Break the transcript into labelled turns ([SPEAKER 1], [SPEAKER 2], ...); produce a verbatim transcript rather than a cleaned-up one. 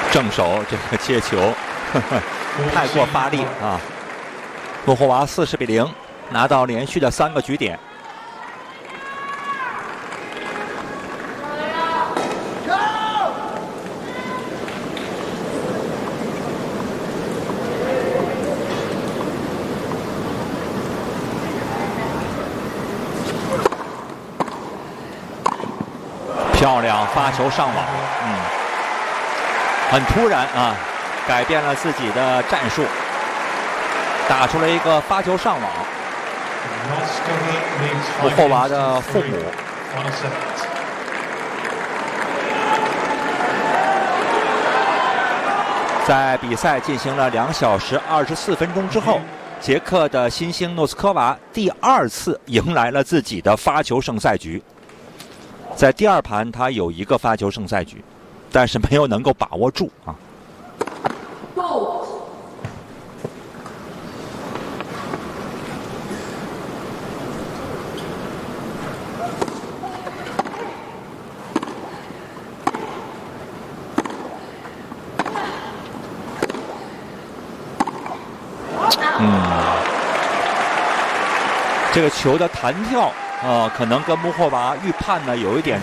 [SPEAKER 1] 正手这个接球呵呵太过发力啊！莫霍娃四十比零拿到连续的三个局点。漂亮发球上网，嗯，很突然啊，改变了自己的战术，打出了一个发球上网。莫霍娃的父母在比赛进行了两小时二十四分钟之后，捷克的新星诺斯科娃第二次迎来了自己的发球胜赛局。在第二盘，他有一个发球胜赛局，但是没有能够把握住啊。嗯，这个球的弹跳。呃，可能跟穆霍娃预判呢有一点